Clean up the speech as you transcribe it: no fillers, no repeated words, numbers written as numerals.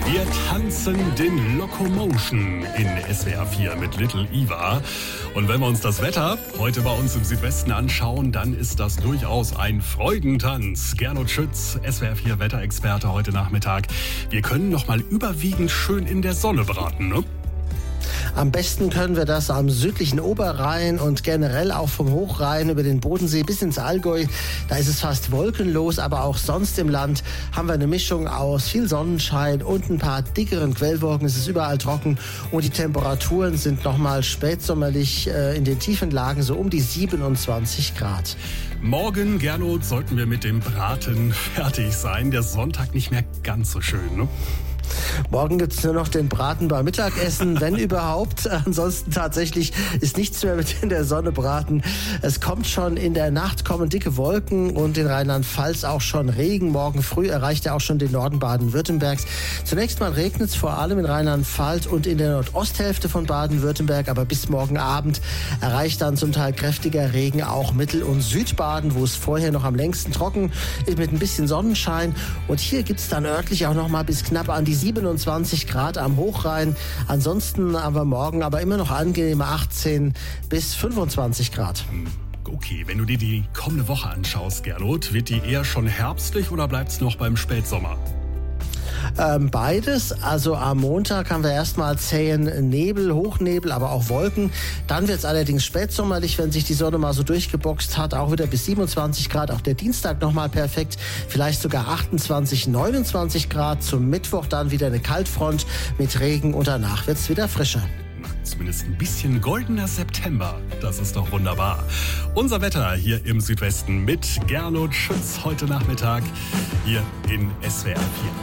Wir tanzen den Locomotion in SWR 4 mit Little Eva. Und wenn wir uns das Wetter heute bei uns im Südwesten anschauen, dann ist das durchaus ein Freudentanz. Gernot Schütz, SWR 4 Wetterexperte heute Nachmittag. Wir können noch mal überwiegend schön in der Sonne braten, ne? Am besten können wir das am südlichen Oberrhein und generell auch vom Hochrhein über den Bodensee bis ins Allgäu. Da ist es fast wolkenlos, aber auch sonst im Land haben wir eine Mischung aus viel Sonnenschein und ein paar dickeren Quellwolken. Es ist überall trocken und die Temperaturen sind nochmal spätsommerlich in den tiefen Lagen so um die 27 Grad. Morgen, Gernot, sollten wir mit dem Braten fertig sein. Der Sonntag nicht mehr ganz so schön, ne? Morgen gibt's nur noch den Braten beim Mittagessen, wenn überhaupt. Ansonsten tatsächlich ist nichts mehr mit in der Sonne braten. Es kommt schon in der Nacht, kommen dicke Wolken und in Rheinland-Pfalz auch schon Regen. Morgen früh erreicht er auch schon den Norden Baden-Württembergs. Zunächst mal regnet es vor allem in Rheinland-Pfalz und in der Nordosthälfte von Baden-Württemberg. Aber bis morgen Abend erreicht dann zum Teil kräftiger Regen auch Mittel- und Südbaden, wo es vorher noch am längsten trocken ist mit ein bisschen Sonnenschein. Und hier gibt's dann örtlich auch noch mal bis knapp an die 27 Grad am Hochrhein. Ansonsten haben wir morgen aber immer noch angenehme 18 bis 25 Grad. Okay, wenn du dir die kommende Woche anschaust, Gernot, wird die eher schon herbstlich oder bleibt's noch beim Spätsommer? Beides. Also am Montag haben wir erstmal zähen Nebel, Hochnebel, aber auch Wolken. Dann wird es allerdings spätsommerlich, wenn sich die Sonne mal so durchgeboxt hat. Auch wieder bis 27 Grad. Auch der Dienstag nochmal perfekt. Vielleicht sogar 28, 29 Grad. Zum Mittwoch dann wieder eine Kaltfront mit Regen und danach wird es wieder frischer. Zumindest ein bisschen goldener September. Das ist doch wunderbar. Unser Wetter hier im Südwesten mit Gernot Schütz heute Nachmittag hier in SWR 4.